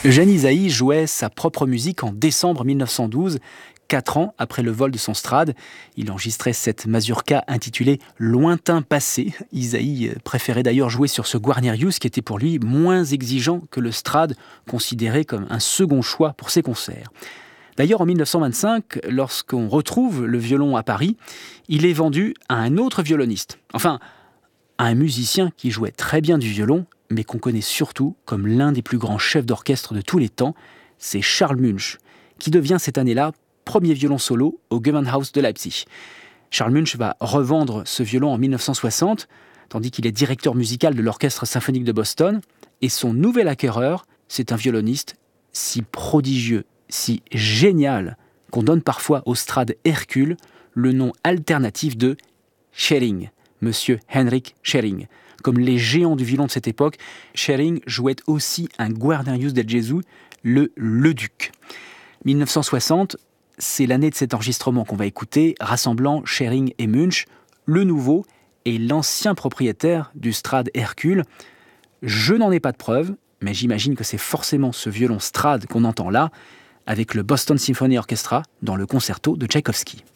Eugène Ysaÿe jouait sa propre musique en décembre 1912, 4 ans après le vol de son Strad. Il enregistrait cette mazurka intitulée « Lointain passé ». Ysaÿe préférait d'ailleurs jouer sur ce Guarnerius qui était pour lui moins exigeant que le Strad, considéré comme un second choix pour ses concerts. D'ailleurs, en 1925, lorsqu'on retrouve le violon à Paris, il est vendu à un autre violoniste. Enfin, à un musicien qui jouait très bien du violon, mais qu'on connaît surtout comme l'un des plus grands chefs d'orchestre de tous les temps, c'est Charles Munch, qui devient cette année-là premier violon solo au Gewandhaus de Leipzig. Charles Munch va revendre ce violon en 1960, tandis qu'il est directeur musical de l'Orchestre symphonique de Boston, et son nouvel acquéreur, c'est un violoniste si prodigieux, si génial, qu'on donne parfois au Strad Hercule le nom alternatif de Schering, Monsieur Heinrich Schering. Comme les géants du violon de cette époque, Schering jouait aussi un Guarnerius del Gesù, le Leduc. 1960, c'est l'année de cet enregistrement qu'on va écouter, rassemblant Schering et Munch, le nouveau et l'ancien propriétaire du Strad Hercule. Je n'en ai pas de preuve, mais j'imagine que c'est forcément ce violon Strad qu'on entend là, avec le Boston Symphony Orchestra dans le concerto de Tchaïkovski.